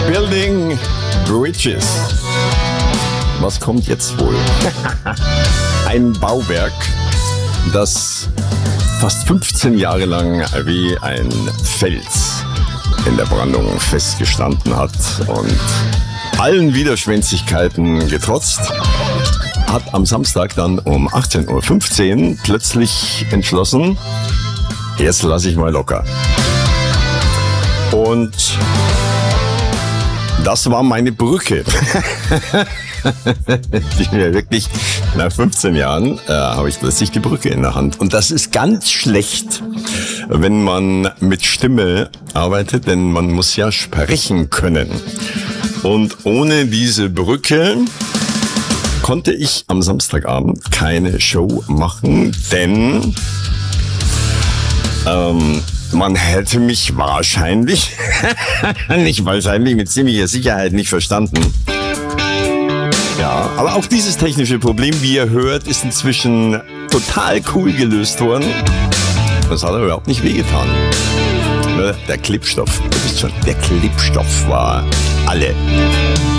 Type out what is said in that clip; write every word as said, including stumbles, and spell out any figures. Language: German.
Building Bridges. Was kommt jetzt wohl? Ein Bauwerk, das fast fünfzehn Jahre lang wie ein Fels in der Brandung festgestanden hat und allen Widerspenstigkeiten getrotzt, hat am Samstag dann um achtzehn Uhr fünfzehn plötzlich entschlossen, jetzt lasse ich mal locker. Und das war meine Brücke. Die mir wirklich, nach fünfzehn Jahren äh, habe ich plötzlich die Brücke in der Hand. Und das ist ganz schlecht, wenn man mit Stimme arbeitet, denn man muss ja sprechen können. Und ohne diese Brücke konnte ich am Samstagabend keine Show machen, denn ähm, man hätte mich wahrscheinlich, nicht wahrscheinlich, mit ziemlicher Sicherheit nicht verstanden. Ja, aber auch dieses technische Problem, wie ihr hört, ist inzwischen total cool gelöst worden. Das hat aber überhaupt nicht wehgetan. Der Klebstoff, ihr wisst schon, der Klebstoff war alle.